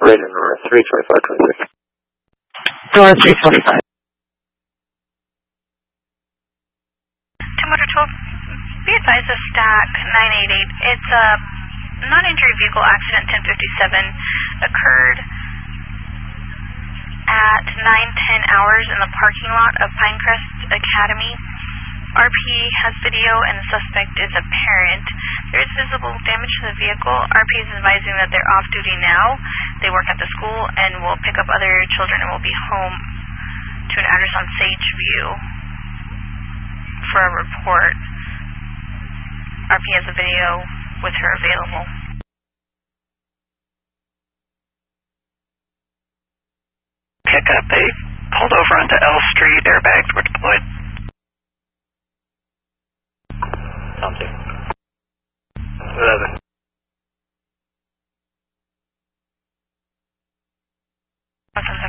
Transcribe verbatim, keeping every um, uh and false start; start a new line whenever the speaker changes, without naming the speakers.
Radar North, three twenty-five twenty-six.
North three twenty-five.
ten motor twelve, be advised of stack nine eighty-eight. It's a non-injury vehicle accident ten fifty-seven occurred at nine ten hours in the parking lot of Pinecrest Academy. R P has video and the suspect is a parent. There is visible damage to the vehicle. R P is advising that they're off duty now. They work at the school and will pick up other children and will be home to an address on Sage View for a report. R P has a video with her available.
Pick up. They pulled over onto L Street. Airbags were deployed.
Something. eleven.